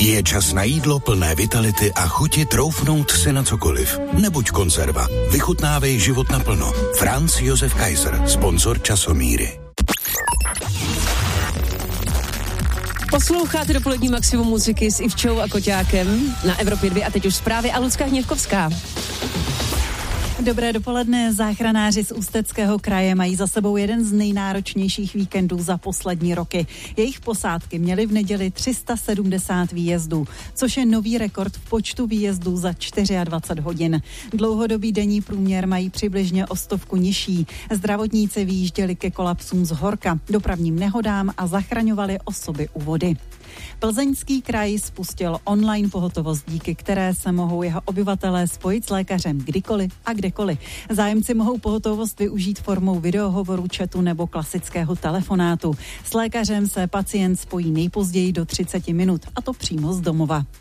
Je čas na jídlo plné vitality a chuti troufnout si na cokoliv. Nebuď konzerva. Vychutnávej život naplno. Franz Josef Kaiser, sponzor Časomíry. Posloucháte dopolední maximum muziky s Ivčou a Koťákem na Evropě 2 a teď už zprávy a Lucka Hněvkovská. Dobré dopoledne. Záchranáři z Ústeckého kraje mají za sebou jeden z nejnáročnějších víkendů za poslední roky. Jejich posádky měly v neděli 370 výjezdů, což je nový rekord v počtu výjezdů za 24 hodin. Dlouhodobý denní průměr mají přibližně o 100 nižší. Zdravotníci vyjížděli ke kolapsům z horka, dopravním nehodám a zachraňovali osoby u vody. Plzeňský kraj spustil online pohotovost, díky které se mohou jeho obyvatelé spojit s lékařem kdykoliv a kdekoliv. Zájemci mohou pohotovost využít formou videohovoru, chatu nebo klasického telefonátu. S lékařem se pacient spojí nejpozději do 30 minut, a to přímo z domova.